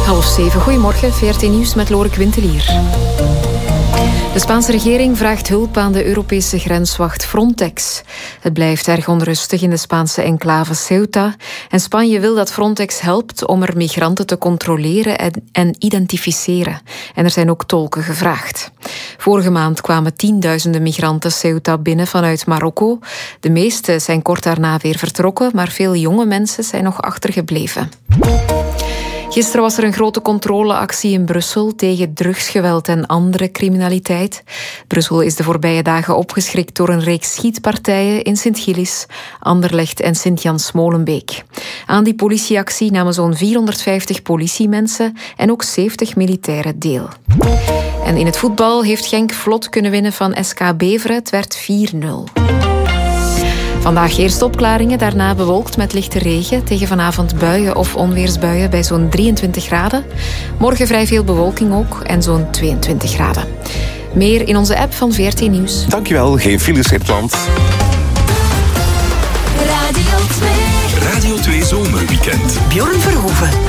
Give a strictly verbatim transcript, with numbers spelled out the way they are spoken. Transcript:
Half zeven, goedemorgen, V R T Nieuws met Lore Quintelier. De Spaanse regering vraagt hulp aan de Europese grenswacht Frontex. Het blijft erg onrustig in de Spaanse enclave Ceuta. En Spanje wil dat Frontex helpt om er migranten te controleren en, en identificeren. En er zijn ook tolken gevraagd. Vorige maand kwamen tienduizenden migranten Ceuta binnen vanuit Marokko. De meeste zijn kort daarna weer vertrokken, maar veel jonge mensen zijn nog achtergebleven. Gisteren was er een grote controleactie in Brussel tegen drugsgeweld en andere criminaliteit. Brussel is de voorbije dagen opgeschrikt door een reeks schietpartijen in Sint-Gillis, Anderlecht en Sint-Jans-Molenbeek. Aan die politieactie namen zo'n vierhonderdvijftig politiemensen en ook zeventig militairen deel. En in het voetbal heeft Genk vlot kunnen winnen van S K Beveren. Het werd vier nul. Vandaag eerst opklaringen, daarna bewolkt met lichte regen. Tegen vanavond buien of onweersbuien bij zo'n drieëntwintig graden. Morgen vrij veel bewolking ook en zo'n tweeëntwintig graden. Meer in onze app van V R T Nieuws. Dankjewel, geen files in het land. Radio twee. Radio twee Zomerweekend. Bjorn Verhoeven.